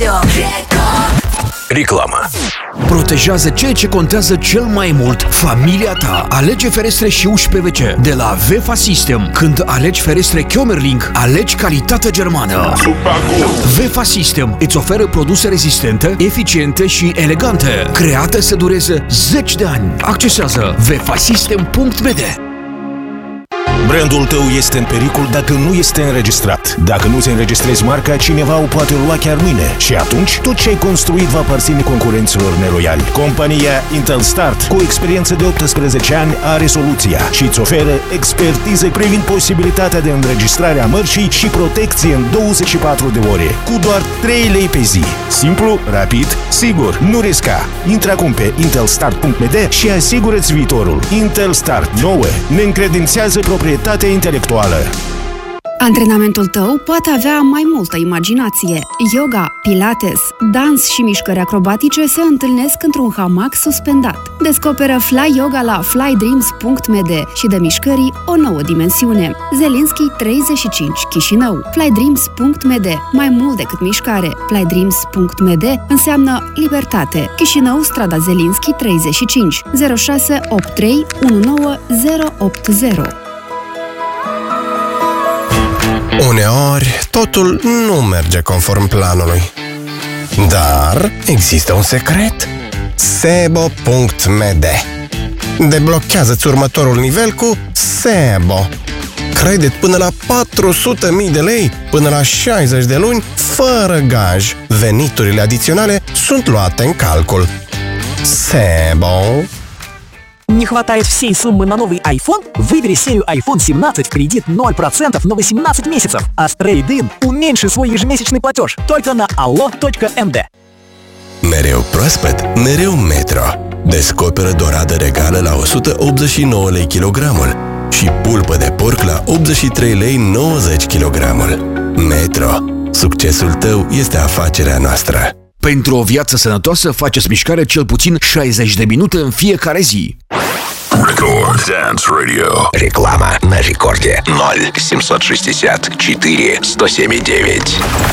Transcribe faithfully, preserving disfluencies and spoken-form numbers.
Radio. Reclamă. Protejează ceea ce contează cel mai mult, familia ta. Alege ferestre și uși P V C de la Vefa System. Când alegi ferestre Kjømerling, alegi calitate germană. Vefa System îți oferă produse rezistente, eficiente și elegante, create să dureze zeci de ani. Accesează vefa system punct b d. Brandul tău este în pericol dacă nu este înregistrat. Dacă nu ți înregistrezi marca, cineva o poate lua chiar mâine. Și atunci, tot ce ai construit va aparține concurenților neloiali. Compania Intelstart, cu o experiență de optsprezece ani, are soluția și îți oferă expertiză privind posibilitatea de înregistrare a mărcii și protecție în douăzeci și patru de ore, cu doar trei lei pe zi. Simplu, rapid, sigur, nu risca. Intră acum pe intelstart punct b d și asigură-ți viitorul. Intelstart nouă ne încredințează proprietatea intelectuală. Antrenamentul tău poate avea mai multă imaginație. Yoga, pilates, dans și mișcări acrobatice se întâlnesc într-un hamac suspendat. Descoperă Fly Yoga la fly dreams punct m d și dă mișcării o nouă dimensiune. Zelinski treizeci și cinci, Chișinău. fly dreams punct m d. Mai mult decât mișcare. fly dreams punct m d înseamnă libertate. Chișinău, strada Zelinski treizeci și cinci, zero șase opt trei unu nouă zero opt zero. Uneori, totul nu merge conform planului. Dar există un secret. Sebo punct m d. Deblochează-ți următorul nivel cu Sebo. Credit până la patru sute de mii de lei, până la șaizeci de luni, fără gaj. Veniturile adiționale sunt luate în calcul. Sebo. Не хватает всей суммы на новый iPhone? Выбери серию айфон семнадцать в кредит ноль процентов на восемнадцать месяцев. А с трейд-ин уменьши свой ежемесячный платеж только на allo точка m d. Mereu proaspăt, mereu Metro. Descoperă doradă regală la o sută optzeci și nouă lei kilogramul și pulpă de porc la optzeci și trei lei nouăzeci kilogramul. Metro. Succesul tău este afacerea noastră. Pentru o viață sănătoasă, faceți mișcare cel puțin șaizeci de minute în fiecare zi. Record Dance Radio. Реклама на рекорде ноль семьсот шестьдесят четыре сто семь девять.